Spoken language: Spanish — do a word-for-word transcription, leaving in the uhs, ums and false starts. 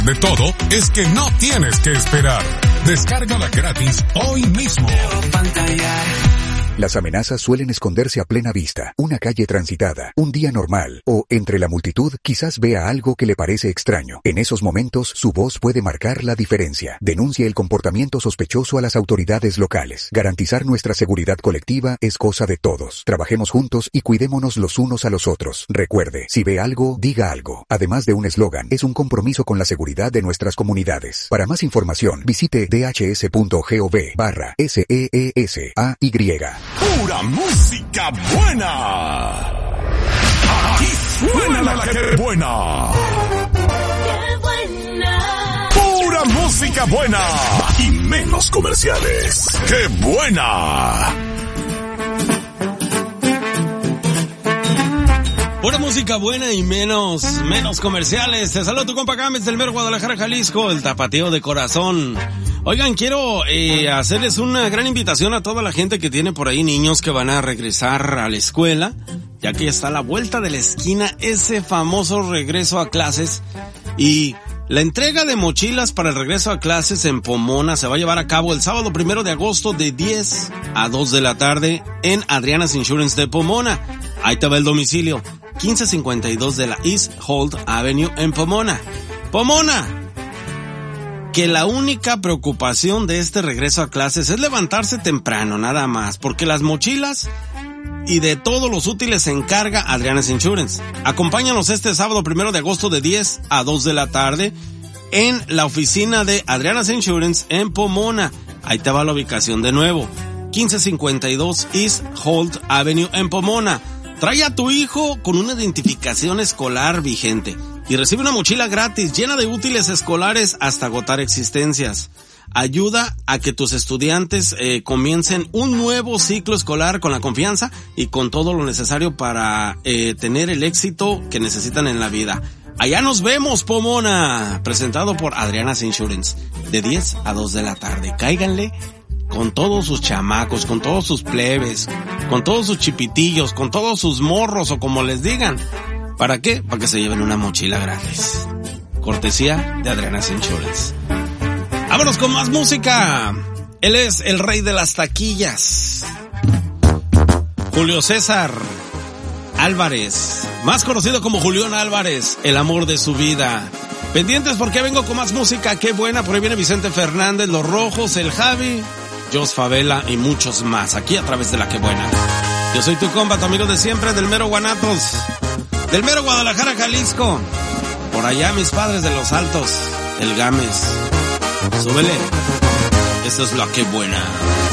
De todo es que no tienes que esperar. Descárgala gratis hoy mismo. Las amenazas suelen esconderse a plena vista, una calle transitada, un día normal, o, entre la multitud, quizás vea algo que le parece extraño. En esos momentos, su voz puede marcar la diferencia. Denuncie el comportamiento sospechoso a las autoridades locales. Garantizar nuestra seguridad colectiva es cosa de todos. Trabajemos juntos y cuidémonos los unos a los otros. Recuerde, si ve algo, diga algo. Además de un eslogan, es un compromiso con la seguridad de nuestras comunidades. Para más información, visite dhs.gov barra S E E S A Y. ¡Pura música buena! ¡Aquí suena la que buena! ¡Qué buena! ¡Pura música buena! Y menos comerciales. ¡Qué buena! Pura música buena y menos, menos comerciales. Te saludo tu compa Gámez del mero Guadalajara, Jalisco, el tapatío de corazón. Oigan, quiero eh, hacerles una gran invitación a toda la gente que tiene por ahí niños que van a regresar a la escuela, ya que está a la vuelta de la esquina ese famoso regreso a clases. Y la entrega de mochilas para el regreso a clases en Pomona se va a llevar a cabo el sábado primero de agosto de diez a dos de la tarde en Adriana's Insurance de Pomona. Ahí te va el domicilio, quince cincuenta y dos de la East Holt Avenue en Pomona. Pomona, que la única preocupación de este regreso a clases es levantarse temprano, nada más, porque las mochilas y de todos los útiles se encarga Adriana's Insurance. Acompáñanos este sábado primero de agosto de diez a dos de la tarde en la oficina de Adriana's Insurance en Pomona. Ahí te va la ubicación de nuevo, quince cincuenta y dos East Holt Avenue en Pomona. Trae a tu hijo con una identificación escolar vigente y recibe una mochila gratis llena de útiles escolares hasta agotar existencias. Ayuda a que tus estudiantes eh, comiencen un nuevo ciclo escolar con la confianza y con todo lo necesario para eh, tener el éxito que necesitan en la vida. Allá nos vemos, Pomona, presentado por Adriana's Insurance, de diez a dos de la tarde. Cáiganle con todos sus chamacos, con todos sus plebes, con todos sus chipitillos, con todos sus morros o como les digan. ¿Para qué? Para que se lleven una mochila gratis. Cortesía de Adriana's Insurance. Vámonos con más música. Él es el rey de las taquillas, Julio César Álvarez, más conocido como Julián Álvarez, el amor de su vida. Pendientes porque vengo con más música. Qué buena. Por ahí viene Vicente Fernández, Los Rojos, el Javi, Jos Favela y muchos más, aquí a través de La Que Buena. Yo soy tu compa, tu amigo de siempre, del mero Guanatos, del mero Guadalajara, Jalisco. Por allá mis padres de Los Altos, el Gámez. Súbele. Esto es La Que Buena.